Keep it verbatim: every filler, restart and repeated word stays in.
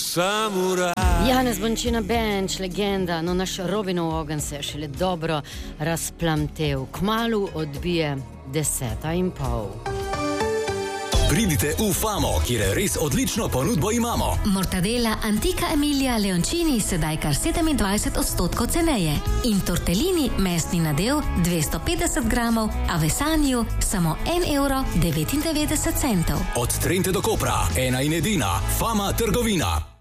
samuraj. Janez Bončina Benč, legenda, no naš Robinov ogenj se je šele dobro razplamtel. Kmalu odbije deseta in pol. Pridite v Famo, kjer je res odlično ponudbo imamo. Mortadela Antica Emilia Leoncini sedaj kar sedemindvajset odstotkov ceneje. In tortellini mesni nadev dvesto petdeset gramov, a v Esaniju samo en evro devetindevetdeset centov. Od Trente do Kopra, ena in edina Fama trgovina.